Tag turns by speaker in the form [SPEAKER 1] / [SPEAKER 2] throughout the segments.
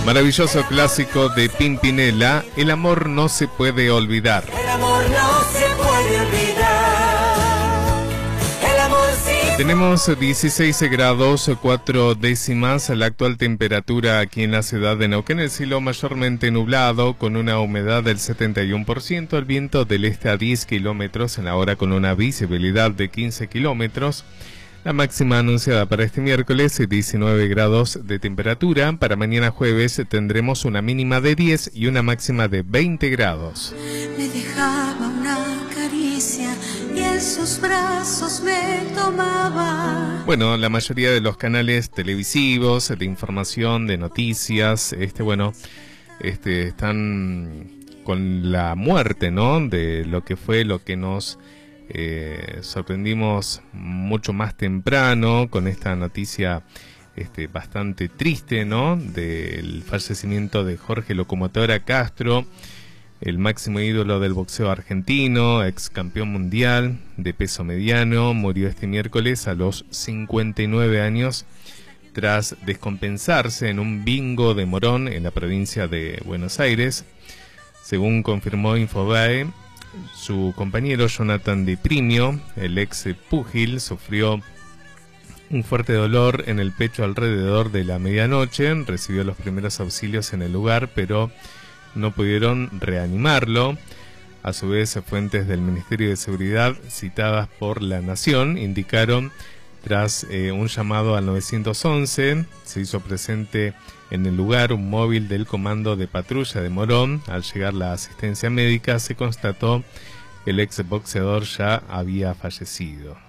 [SPEAKER 1] Maravilloso clásico de Pimpinela, El amor no se puede olvidar.
[SPEAKER 2] El amor no se puede olvidar. El amor sí.
[SPEAKER 1] Tenemos 16 grados 4 décimas la actual temperatura aquí en la ciudad de Neuquén, el cielo mayormente nublado con una humedad del 71%, el viento del este a 10 kilómetros en la hora con una visibilidad de 15 kilómetros. La máxima anunciada para este miércoles, 19 grados de temperatura. Para mañana jueves tendremos una mínima de 10 y una máxima de 20 grados.
[SPEAKER 2] Me dejaba una caricia y en sus brazos me tomaba.
[SPEAKER 1] Bueno, la mayoría de los canales televisivos, de información, de noticias, están con la muerte, ¿no? De lo que fue, lo que nos sorprendimos mucho más temprano con esta noticia bastante triste, ¿no? Del fallecimiento de Jorge Locomotora Castro, el máximo ídolo del boxeo argentino, ex campeón mundial de peso mediano. Murió este miércoles a los 59 años tras descompensarse en un bingo de Morón en la provincia de Buenos Aires. Según confirmó Infobae, su compañero Jonathan Di Primio, el ex púgil, sufrió un fuerte dolor en el pecho alrededor de la medianoche. Recibió los primeros auxilios en el lugar, pero no pudieron reanimarlo. A su vez, fuentes del Ministerio de Seguridad citadas por La Nación indicaron, tras un llamado al 911, se hizo presente en el lugar un móvil del Comando de Patrulla de Morón. Al llegar la asistencia médica, se constató que el ex boxeador ya había fallecido.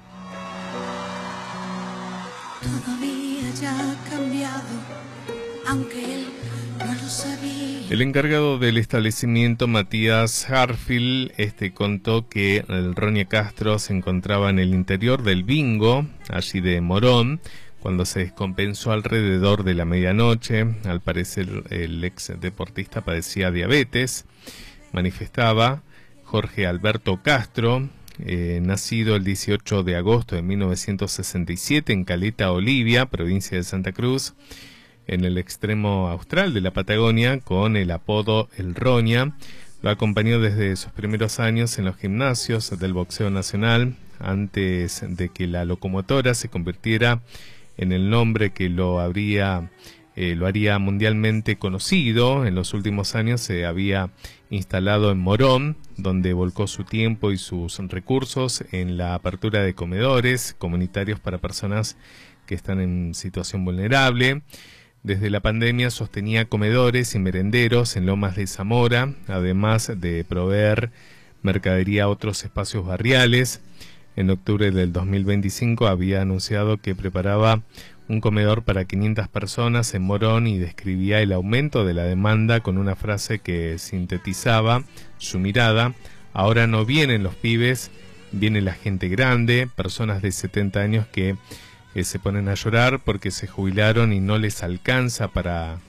[SPEAKER 2] Todo había ya cambiado, aunque él no lo sabía.
[SPEAKER 1] El encargado del establecimiento, Matías Harfield, contó que el Roña Castro se encontraba en el interior del bingo, allí de Morón, cuando se descompensó alrededor de la medianoche. Al parecer el ex deportista padecía diabetes. Manifestaba Jorge Alberto Castro, nacido el 18 de agosto de 1967 en Caleta Olivia, provincia de Santa Cruz, en el extremo austral de la Patagonia, con el apodo El Roña. Lo acompañó desde sus primeros años en los gimnasios del boxeo nacional, antes de que la locomotora se convirtiera en el nombre que lo haría mundialmente conocido. En los últimos años se había instalado en Morón, donde volcó su tiempo y sus recursos en la apertura de comedores comunitarios para personas que están en situación vulnerable. Desde la pandemia sostenía comedores y merenderos en Lomas de Zamora, además de proveer mercadería a otros espacios barriales. En octubre del 2025 había anunciado que preparaba un comedor para 500 personas en Morón y describía el aumento de la demanda con una frase que sintetizaba su mirada: ahora no vienen los pibes, viene la gente grande, personas de 70 años que se ponen a llorar porque se jubilaron y no les alcanza para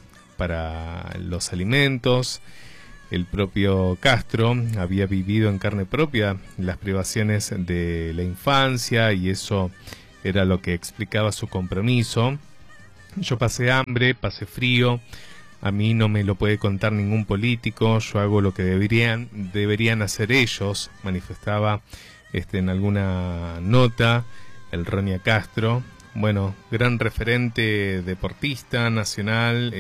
[SPEAKER 1] los alimentos. El propio Castro había vivido en carne propia las privaciones de la infancia y eso era lo que explicaba su compromiso. Yo pasé hambre, pasé frío, a mí no me lo puede contar ningún político, yo hago lo que deberían hacer ellos, manifestaba en alguna nota el Roña Castro. Bueno, gran referente deportista nacional,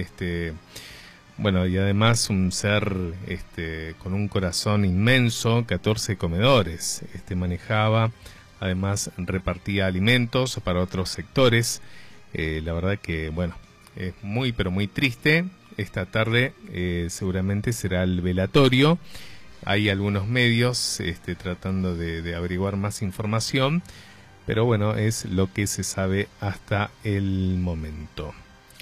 [SPEAKER 1] y además un ser con un corazón inmenso. 14 comedores manejaba, además repartía alimentos para otros sectores. La verdad que, es muy pero muy triste. Esta tarde seguramente será el velatorio. Hay algunos medios tratando de averiguar más información, pero bueno, es lo que se sabe hasta el momento.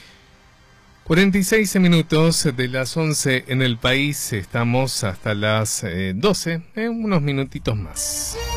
[SPEAKER 1] 46 minutos de las 11 en el país, estamos hasta las 12, unos minutitos más.